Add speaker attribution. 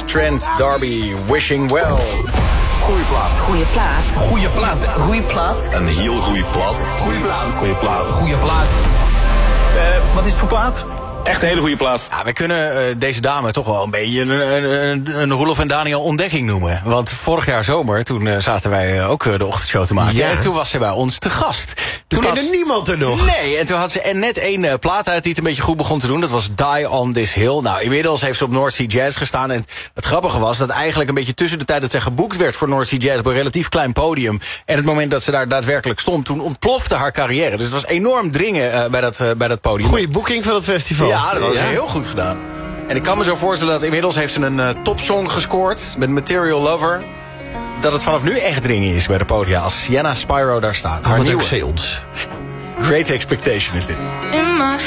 Speaker 1: Trent D'Arby, Wishing Well.
Speaker 2: Goeie plaat.
Speaker 3: Goeie plaat.
Speaker 2: Goeie plaat.
Speaker 3: Goeie plaat.
Speaker 2: Een heel goeie plaat.
Speaker 4: Goeie plaat.
Speaker 2: Goeie plaat.
Speaker 4: Goeie plaat.
Speaker 2: Wat is het voor plaat? Echt een hele goede plaat.
Speaker 1: Ja, we kunnen deze dame toch wel een beetje een Roelof en Daniel ontdekking noemen. Want vorig jaar zomer, toen zaten wij ook de ochtendshow te maken.
Speaker 5: Ja.
Speaker 1: En toen was ze bij ons te gast.
Speaker 5: Toen kende niemand er nog.
Speaker 1: Nee, en toen had ze net één plaat uit die het een beetje goed begon te doen. Dat was Die on This Hill. Nou, inmiddels heeft ze op North Sea Jazz gestaan. En het grappige was dat eigenlijk een beetje tussen de tijd dat zij geboekt werd voor North Sea Jazz op een relatief klein podium en het moment dat ze daar daadwerkelijk stond, toen ontplofte haar carrière. Dus het was enorm dringen bij dat podium.
Speaker 5: Goeie boeking van het festival.
Speaker 1: Ja, dat was heel goed gedaan. En ik kan me zo voorstellen dat inmiddels heeft ze een topsong gescoord met Material Lover. Dat het vanaf nu echt dringen is bij de podia als Sienna Spyro daar staat. Haar nieuwe.
Speaker 5: Ons.
Speaker 1: Great Expectation is dit.
Speaker 6: In my